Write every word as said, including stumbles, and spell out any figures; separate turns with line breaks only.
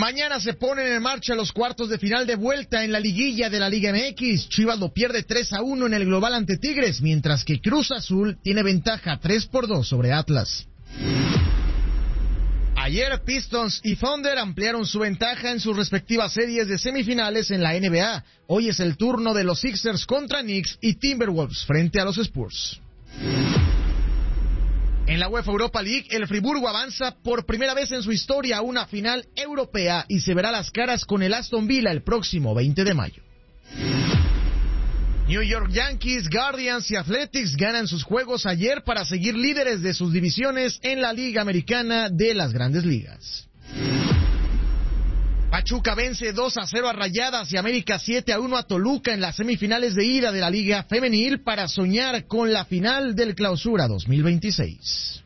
Mañana se ponen en marcha los cuartos de final de vuelta en la liguilla de la Liga M X. Chivas lo pierde tres a uno en el global ante Tigres, mientras que Cruz Azul tiene ventaja tres por dos sobre Atlas. Ayer Pistons y Thunder ampliaron su ventaja en sus respectivas series de semifinales en la N B A. Hoy es el turno de los Sixers contra Knicks y Timberwolves frente a los Spurs. En la UEFA Europa League, el Friburgo avanza por primera vez en su historia a una final europea y se verá las caras con el Aston Villa el próximo veinte de mayo. New York Yankees, Guardians y Athletics ganan sus juegos ayer para seguir líderes de sus divisiones en la Liga Americana de las Grandes Ligas. Pachuca vence dos a cero a Rayadas y América siete a uno a Toluca en las semifinales de ida de la Liga Femenil para soñar con la final del Clausura dos mil veintiséis.